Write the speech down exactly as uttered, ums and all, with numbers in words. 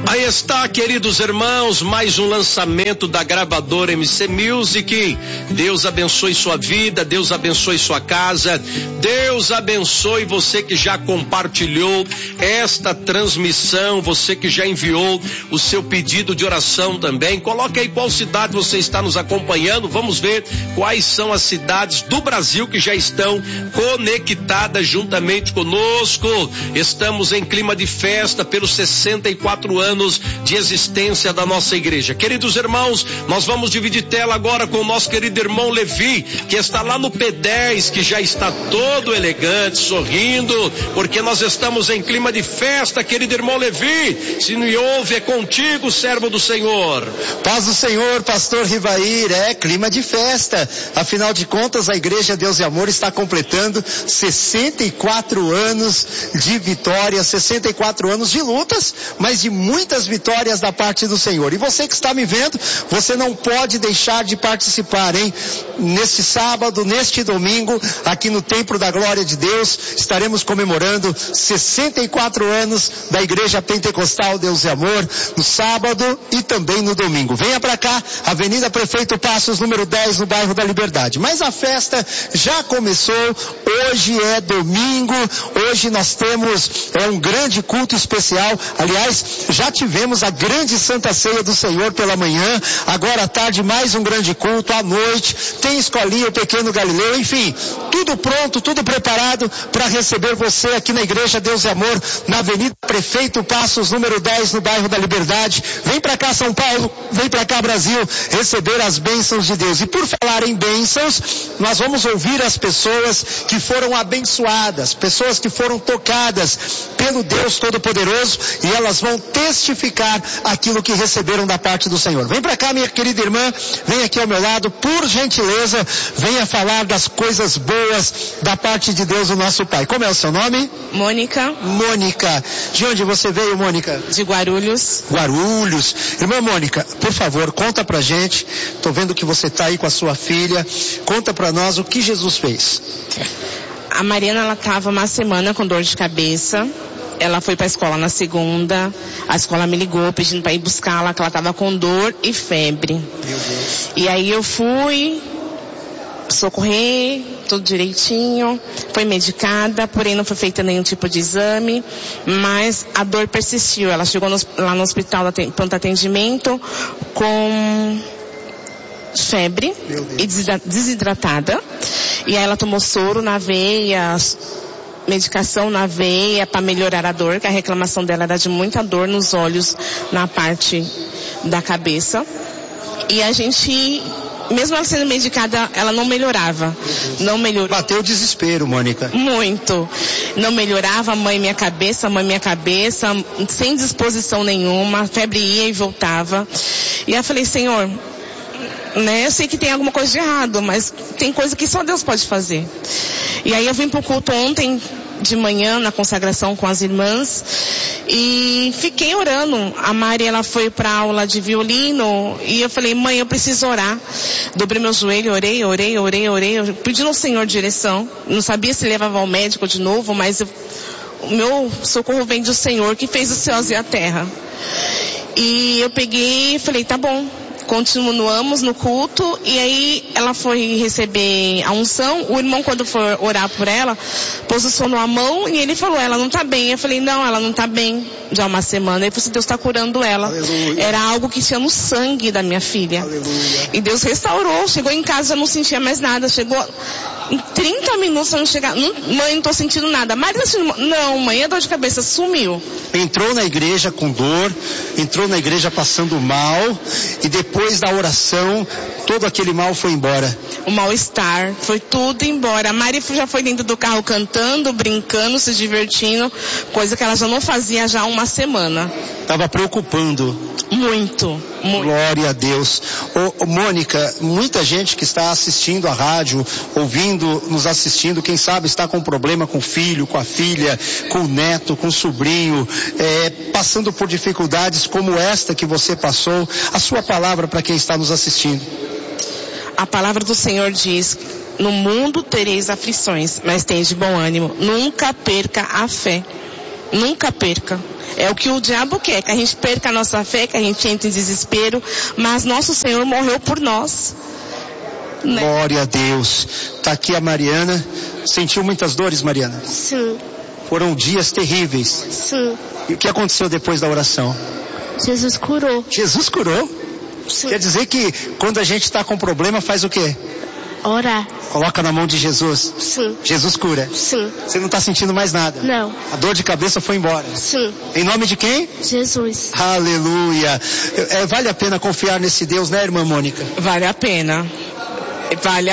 Aí está, queridos irmãos, mais um lançamento da gravadora M C Music. Deus abençoe sua vida, Deus abençoe sua casa, Deus abençoe você que já compartilhou esta transmissão, você que já enviou o seu pedido de oração também. Coloque aí qual cidade você está nos acompanhando, vamos ver quais são as cidades do Brasil que já estão conectadas juntamente conosco. Estamos em clima de festa pelos sessenta e quatro anos de existência da nossa igreja. Queridos irmãos, nós vamos dividir tela agora com o nosso querido irmão Levi, que está lá no P dez, que já está todo elegante, sorrindo, porque nós estamos em clima de festa, querido irmão Levi. Se me ouve, é contigo, servo do Senhor. Paz do Senhor, pastor Rivair, é clima de festa. Afinal de contas, a igreja Deus e Amor está completando sessenta e quatro anos de vitória, sessenta e quatro anos de lutas, mas de muitas vitórias da parte do Senhor. E você que está me vendo, você não pode deixar de participar, hein? Neste sábado, neste domingo, aqui no Templo da Glória de Deus, estaremos comemorando sessenta e quatro anos da Igreja Pentecostal Deus e Amor, no sábado e também no domingo. Venha para cá, Avenida Prefeito Passos, número dez, no bairro da Liberdade. Mas a festa já começou, hoje é domingo, hoje nós temos é, um grande culto especial. Aliás, já tivemos a grande Santa Ceia do Senhor pela manhã, agora à tarde mais um grande culto, à noite tem escolinha, o Pequeno Galileu, enfim, tudo pronto, tudo preparado para receber você aqui na Igreja Deus e Amor, na Avenida Prefeito Passos, número dez, no bairro da Liberdade. Vem para cá, São Paulo, vem para cá, Brasil, receber as bênçãos de Deus. E por falar em bênçãos, nós vamos ouvir as pessoas que foram abençoadas, pessoas que foram tocadas pelo Deus Todo-Poderoso, e elas vão testificar aquilo que receberam da parte do Senhor. Vem para cá, minha querida irmã, vem aqui ao meu lado, por gentileza, venha falar das coisas boas da parte de Deus, o nosso Pai. Como é o seu nome? Mônica. Mônica. De onde você veio, Mônica? De Guarulhos. Guarulhos. Irmã Mônica, por favor, conta pra gente, tô vendo que você tá aí com a sua filha, conta pra nós o que Jesus fez. A Mariana, ela tava uma semana com dor de cabeça. Ela foi para a escola na segunda, a escola me ligou pedindo para ir buscá-la, que ela estava com dor e febre. Meu Deus. E aí eu fui socorrer, tudo direitinho, foi medicada, porém não foi feita nenhum tipo de exame, mas a dor persistiu. Ela chegou no, lá no hospital de pronto atendimento com febre e desidratada, e aí ela tomou soro na veia, medicação na veia para melhorar a dor, que a reclamação dela era de muita dor nos olhos, na parte da cabeça. E a gente, mesmo ela sendo medicada, ela não melhorava. Não melhorou. Bateu o desespero, Mônica. Muito. Não melhorava, mãe minha cabeça, mãe minha cabeça, sem disposição nenhuma, a febre ia e voltava. E eu falei, Senhor, né, eu sei que tem alguma coisa de errado, mas tem coisa que só Deus pode fazer. E aí eu vim pro culto ontem de manhã, na consagração com as irmãs, e fiquei orando. A Mari, ela foi pra aula de violino, e eu falei, mãe, eu preciso orar. Dobrei meu joelho, orei, orei, orei, orei, pedindo ao Senhor direção. Não sabia se levava ao médico de novo, mas eu, o meu socorro vem do Senhor, que fez os céus e a terra. E eu peguei e falei, tá bom. Continuamos no culto, e aí ela foi receber a unção. O irmão, quando for orar por ela, posicionou a mão e ele falou, ela não tá bem. Eu falei, não, ela não tá bem já há uma semana. Ele falou assim, Deus tá curando ela. Aleluia. Era algo que tinha no sangue da minha filha. Aleluia. E Deus restaurou. Chegou em casa, já não sentia mais nada. Chegou em trinta minutos, eu não chegar. Não, mãe, não tô sentindo nada. Mas não, mãe, a dor de cabeça sumiu. Entrou na igreja com dor, entrou na igreja passando mal, e depois da oração, todo aquele mal foi embora. O mal-estar, foi tudo embora. A Mari já foi dentro do carro cantando, brincando, se divertindo, coisa que ela já não fazia já há uma semana. Estava preocupando. Muito, muito. Glória a Deus. Ô, ô, Mônica, muita gente que está assistindo a rádio, ouvindo, nos assistindo, quem sabe está com problema com o filho, com a filha, com o neto, com o sobrinho, é, passando por dificuldades como esta que você passou. A sua palavra para quem está nos assistindo. A palavra do Senhor diz, no mundo tereis aflições, mas tenha de bom ânimo. Nunca perca a fé. Nunca perca. É o que o diabo quer, que a gente perca a nossa fé, que a gente entre em desespero, mas nosso Senhor morreu por nós. Né? Glória a Deus. Tá aqui a Mariana. Sentiu muitas dores, Mariana? Sim. Foram dias terríveis. Sim. E o que aconteceu depois da oração? Jesus curou. Jesus curou? Sim. Quer dizer que quando a gente está com problema, faz o quê? Orar. Coloca na mão de Jesus. Sim. Jesus cura. Sim. Você não está sentindo mais nada? Não. A dor de cabeça foi embora. Sim. Em nome de quem? Jesus. Aleluia. É, vale a pena confiar nesse Deus, né, irmã Mônica? Vale a pena. Vale